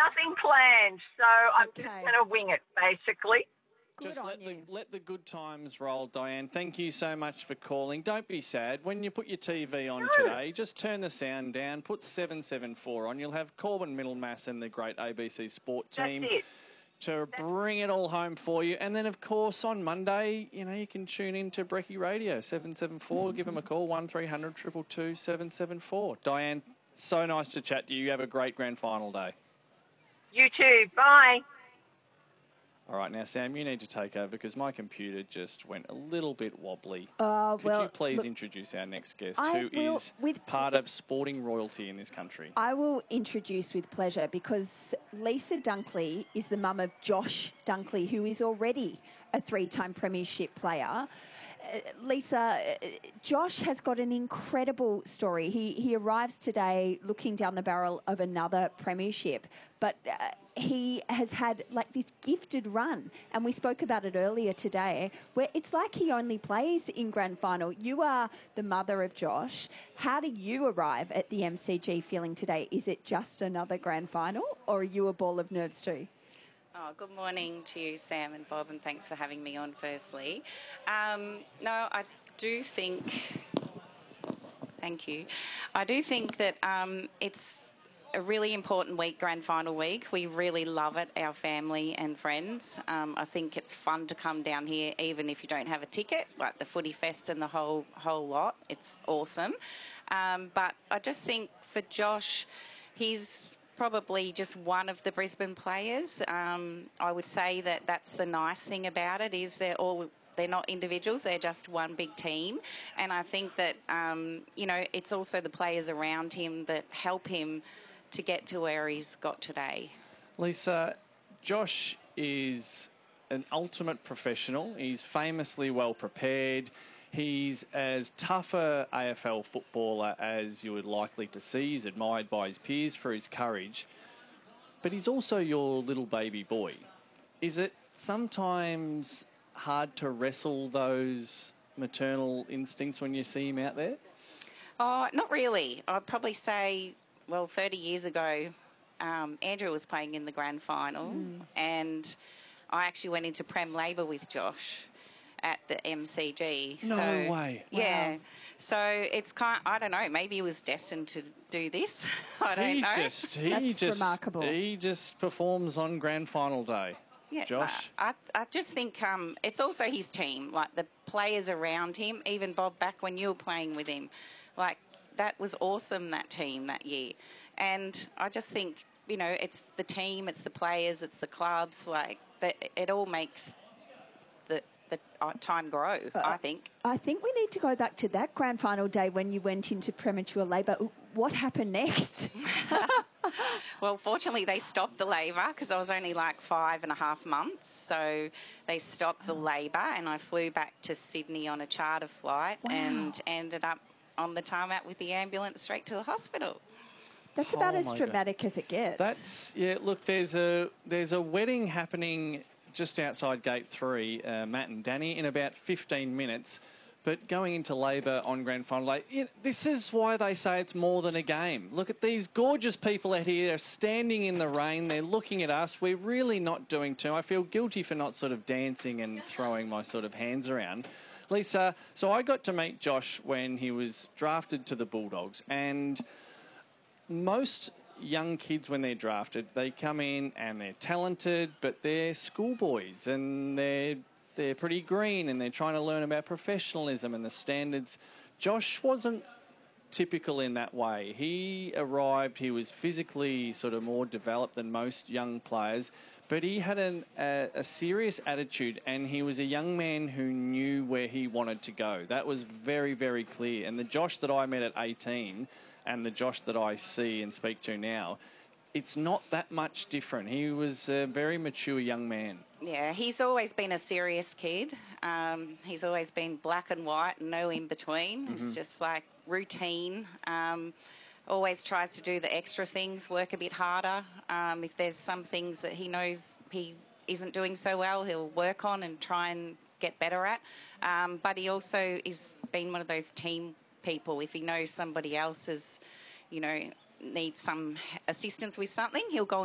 nothing planned, so I'm just going to wing it, basically. Just let the good times roll, Diane. Thank you so much for calling. Don't be sad. When you put your TV on today, just turn the sound down, put 774 on. You'll have Corbin Middlemass and the great ABC Sport team to bring it all home for you. And then, of course, on Monday, you can tune in to Brekkie Radio, 774. Give them a call, 1300 222 774. Diane, so nice to chat to you. You have a great grand final day. You too. Bye. All right, now, Sam, you need to take over because my computer just went a little bit wobbly. Could you please introduce our next guest, who is part of sporting royalty in this country? I will introduce with pleasure because Lisa Dunkley is the mum of Josh Dunkley, who is already a three-time premiership player. Lisa, Josh has got an incredible story. He arrives today looking down the barrel of another premiership, but he has had like this gifted run, and we spoke about it earlier today, where it's like he only plays in grand final. You are the mother of Josh. How do you arrive at the MCG feeling today? Is it just another grand final, or are you a ball of nerves too? Oh, good morning to you, Sam and Bob, and thanks for having me on firstly. No, I do think... Thank you. I do think that it's a really important week, grand final week. We really love it, our family and friends. I think it's fun to come down here even if you don't have a ticket, like the Footy Fest and the whole lot. It's awesome. But I just think for Josh, he's probably just one of the Brisbane players. I would say that that's the nice thing about it, is they're not individuals, they're just one big team. And I think that, it's also the players around him that help him to get to where he's got today. Lisa, Josh is an ultimate professional. He's famously well prepared. He's as tough a AFL footballer as you would likely to see. He's admired by his peers for his courage. But he's also your little baby boy. Is it sometimes hard to wrestle those maternal instincts when you see him out there? Oh, not really. I'd probably say, 30 years ago, Andrew was playing in the grand final, and I actually went into Prem Labour with Josh at the MCG. No way. Yeah. Wow. So it's I don't know, maybe he was destined to do this. I don't know. That's remarkable. He just performs on grand final day. Yeah, Josh? I just think it's also his team, like the players around him, even Bob, back when you were playing with him. Like, that was awesome, that team that year. And I just think, it's the team, it's the players, it's the clubs, it all makes the time grow, I think. I think we need to go back to that grand final day when you went into premature labour. What happened next? Well, fortunately, they stopped the labour because I was only 5.5 months. So they stopped the labour, and I flew back to Sydney on a charter flight and ended up on the tarmac with the ambulance straight to the hospital. That's about as dramatic as it gets. Look, there's a wedding happening just outside Gate 3, Matt and Danny, in about 15 minutes. But going into labour on grand final day, this is why they say it's more than a game. Look at these gorgeous people out here. They're standing in the rain. They're looking at us. We're really not doing too. I feel guilty for not sort of dancing and throwing my sort of hands around. Lisa, so I got to meet Josh when he was drafted to the Bulldogs. And most young kids, when they're drafted, they come in and they're talented, but they're schoolboys and they're pretty green and they're trying to learn about professionalism and the standards. Josh wasn't typical in that way. He arrived, he was physically sort of more developed than most young players, but he had a serious attitude, and he was a young man who knew where he wanted to go. That was very, very clear. And the Josh that I met at 18 and the Josh that I see and speak to now, it's not that much different. He was a very mature young man. Yeah, he's always been a serious kid. He's always been black and white and no in between. Mm-hmm. It's just routine. Always tries to do the extra things, work a bit harder. If there's some things that he knows he isn't doing so well, he'll work on and try and get better at. But he also has been one of those team people. If he knows somebody else is, needs some assistance with something, he'll go